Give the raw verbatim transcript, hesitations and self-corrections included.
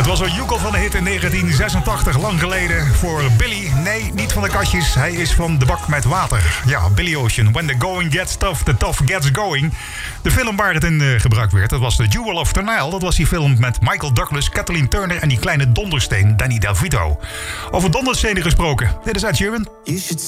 Het was een joekel van de hit in negentien zesentachtig, lang geleden, voor Billy. Nee, niet van de kastjes, hij is van de bak met water. Ja, Billy Ocean, When the Going Gets Tough, the Tough Gets Going. De film waar het in uh, gebruikt werd, dat was The Jewel of the Nile. Dat was die film met Michael Douglas, Kathleen Turner en die kleine dondersteen Danny DeVito. Over donderstenen gesproken, dit is Ed Sheeran.